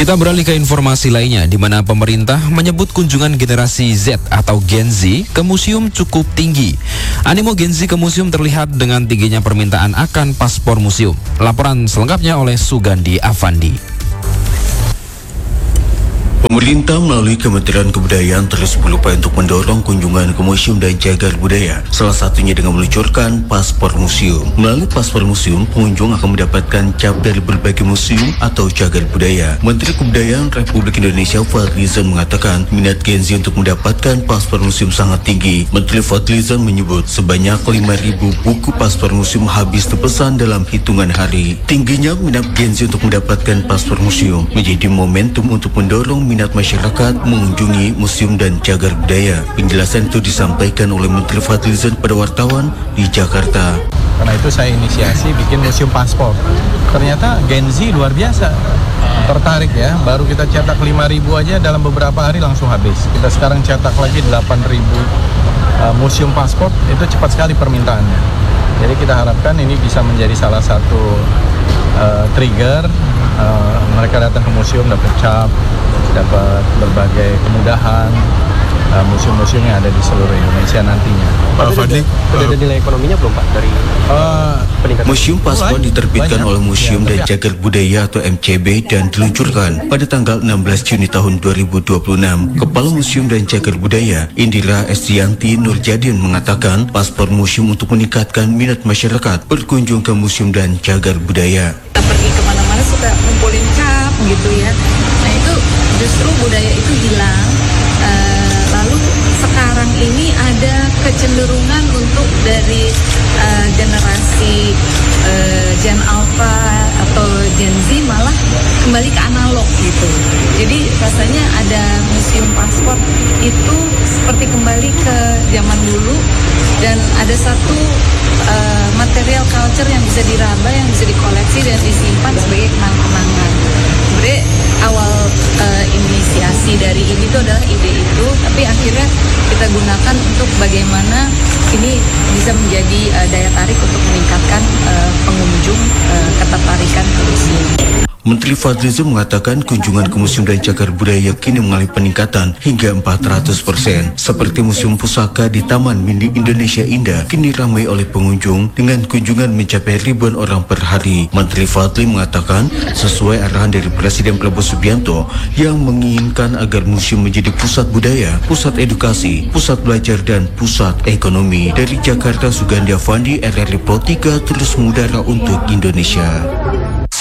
Kita beralih ke informasi lainnya, di mana pemerintah menyebut kunjungan generasi Z atau Gen Z ke museum cukup tinggi. Animo Gen Z ke museum terlihat dengan tingginya permintaan akan paspor museum. Laporan selengkapnya oleh Sugandi Afandi. Pemerintah melalui Kementerian Kebudayaan terus berupaya untuk mendorong kunjungan ke museum dan cagar budaya, salah satunya dengan meluncurkan paspor museum. Melalui paspor museum, pengunjung akan mendapatkan cap dari berbagai museum atau cagar budaya. Menteri Kebudayaan Republik Indonesia Fadlizon mengatakan minat Gen Z untuk mendapatkan paspor museum sangat tinggi. Menteri Fadlizon menyebut sebanyak 5.000 buku paspor museum habis terpesan dalam hitungan hari. Tingginya minat Gen Z untuk mendapatkan paspor museum menjadi momentum untuk mendorong minat masyarakat mengunjungi museum dan cagar budaya. Penjelasan itu disampaikan oleh Menteri Fadlizon pada wartawan di Jakarta. Karena itu saya inisiasi bikin museum paspor. Ternyata Gen Z luar biasa tertarik ya. Baru kita cetak 5.000 aja dalam beberapa hari langsung habis. Kita sekarang cetak lagi 8.000 museum paspor. Itu cepat sekali permintaannya. Jadi kita harapkan ini bisa menjadi salah satu trigger. Mereka datang ke museum dapat cap, dapat berbagai kemudahan, museum-museum yang ada di seluruh Indonesia nantinya. Pak Fadli, sudah ada nilai ekonominya belum Pak dari peningkatan? Museum paspor diterbitkan oleh Museum dan Cagar Budaya atau MCB dan diluncurkan pada tanggal 16 Juni tahun 2026. Kepala Museum dan Cagar Budaya Indira Estianti Nurjadin mengatakan paspor museum untuk meningkatkan minat masyarakat berkunjung ke museum dan cagar budaya. Kita pergi kemana-mana suka ngumpulin cap gitu ya. Nah itu justru budaya itu hilang. Lalu sekarang ini ada kecenderungan untuk dari generasi Gen Alpha atau Gen Z malah kembali ke analog gitu. Jadi rasanya ada museum paspor itu seperti kembali ke zaman dulu dan ada satu material culture yang bisa diraba, yang bisa dikoleksi dan disimpan sebagai kenang-kenangan. Sebenarnya awal inisiasi dari ini itu adalah ide itu, tapi akhirnya kita gunakan untuk bagaimana ini bisa menjadi daya tarik untuk meningkatkan pengunjung ketertarikan ke museum. Menteri Fadlizon mengatakan kunjungan ke museum dan cagar budaya kini mengalami peningkatan hingga 400%. Seperti Museum Pusaka di Taman Mini Indonesia Indah kini ramai oleh pengunjung dengan kunjungan mencapai ribuan orang per hari. Menteri Fadli mengatakan sesuai arahan dari Presiden Prabowo Subianto yang menginginkan agar museum menjadi pusat budaya, pusat edukasi, pusat belajar dan pusat ekonomi. Dari Jakarta, Sugandi Afandi, RRI Pro 3 terus mengudara untuk Indonesia.